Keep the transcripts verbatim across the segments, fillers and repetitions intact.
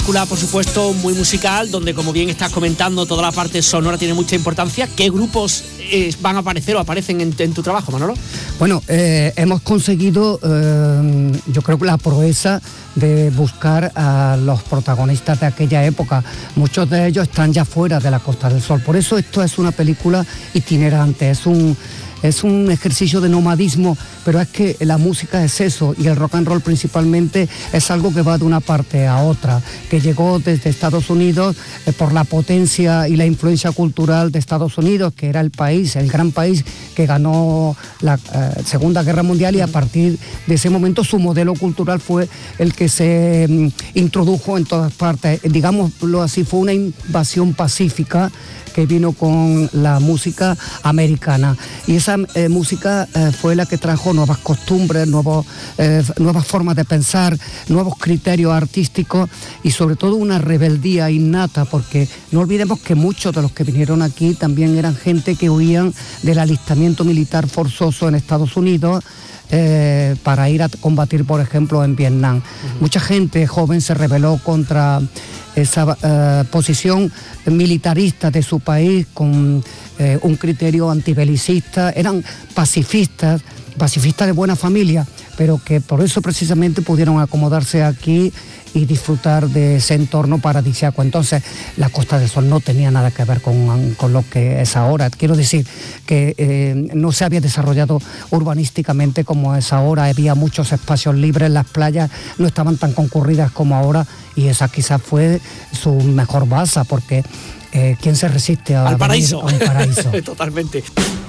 Por supuesto, muy musical, donde, como bien estás comentando, toda la parte sonora tiene mucha importancia. ¿Qué grupos eh, van a aparecer o aparecen en, en tu trabajo, Manolo? Bueno, eh, hemos conseguido, eh, yo creo que la proeza de buscar a los protagonistas de aquella época. Muchos de ellos están ya fuera de la Costa del Sol. Por eso esto es una película itinerante, es un... Es un ejercicio de nomadismo, pero es que la música es eso, y el rock and roll principalmente es algo que va de una parte a otra, que llegó desde Estados Unidos eh, por la potencia y la influencia cultural de Estados Unidos, que era el país, el gran país que ganó la eh, Segunda Guerra Mundial, y a partir de ese momento su modelo cultural fue el que se mm, introdujo en todas partes. Digámoslo así, fue una invasión pacífica que vino con la música americana, y esa eh, música eh, fue la que trajo nuevas costumbres, nuevos, eh, nuevas formas de pensar, nuevos criterios artísticos y sobre todo una rebeldía innata, porque no olvidemos que muchos de los que vinieron aquí también eran gente que huían del alistamiento militar forzoso en Estados Unidos, Eh, para ir a combatir, por ejemplo, en Vietnam. Uh-huh. Mucha gente joven se rebeló contra esa eh, posición militarista de su país con eh, un criterio antibelicista. Eran pacifistas, pacifistas de buena familia, pero que por eso precisamente pudieron acomodarse aquí y disfrutar de ese entorno paradisíaco. Entonces, la Costa del Sol no tenía nada que ver con, con lo que es ahora. Quiero decir que eh, no se había desarrollado urbanísticamente como es ahora. Había muchos espacios libres, las playas no estaban tan concurridas como ahora, y esa quizás fue su mejor base, porque eh, ¿quién se resiste a al paraíso? A un paraíso? Totalmente.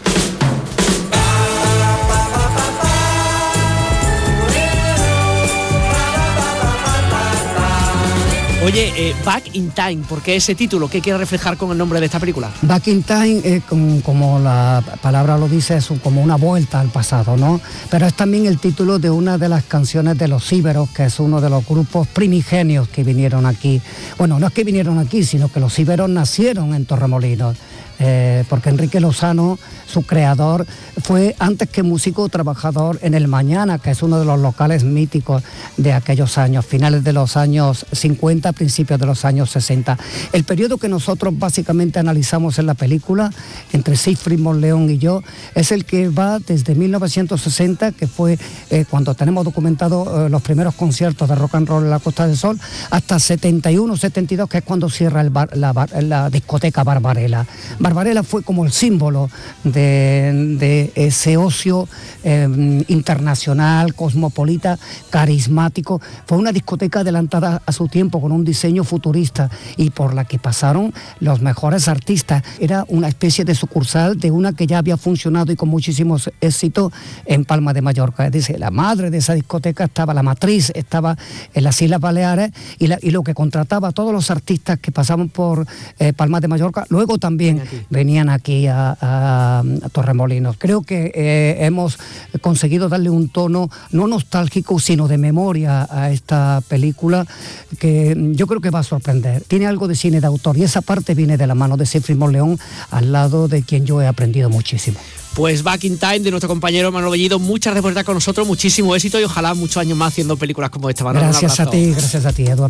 Oye, eh, Back in Time, ¿por qué ese título? ¿Qué quiere reflejar con el nombre de esta película? Back in Time, eh, como, como la palabra lo dice, es un, como una vuelta al pasado, ¿no? Pero es también el título de una de las canciones de Los Íberos, que es uno de los grupos primigenios que vinieron aquí. Bueno, no es que vinieron aquí, sino que los Íberos nacieron en Torremolinos. Eh, porque Enrique Lozano, su creador, fue antes que músico trabajador en El Mañana, que es uno de los locales míticos de aquellos años, finales de los años cincuenta, principios de los años sesenta. El periodo que nosotros básicamente analizamos en la película, entre Siegfried Monleón y yo, es el que va desde mil novecientos sesenta, que fue eh, cuando tenemos documentado eh, los primeros conciertos de rock and roll en la Costa del Sol, hasta setenta y uno, setenta y dos, que es cuando cierra el bar, la, bar, la discoteca Barbarella. Barbarella fue como el símbolo de, de ese ocio eh, internacional, cosmopolita, carismático. Fue una discoteca adelantada a su tiempo, con un diseño futurista, y por la que pasaron los mejores artistas. Era una especie de sucursal de una que ya había funcionado y con muchísimos éxitos en Palma de Mallorca. Es decir, la madre de esa discoteca estaba, la matriz estaba en las Islas Baleares, y, la, y lo que contrataba a todos los artistas que pasaban por eh, Palma de Mallorca, luego también venían aquí a, a, a Torremolinos. Creo que eh, hemos conseguido darle un tono no nostálgico, sino de memoria a esta película, que yo creo que va a sorprender. Tiene algo de cine de autor, y esa parte viene de la mano de Siegfried Monleón, al lado de quien yo he aprendido muchísimo. Pues Back in Time, de nuestro compañero Manolo Bellido, muchas gracias por estar con nosotros, muchísimo éxito y ojalá muchos años más haciendo películas como esta. Gracias a ti, gracias a ti, Eduardo.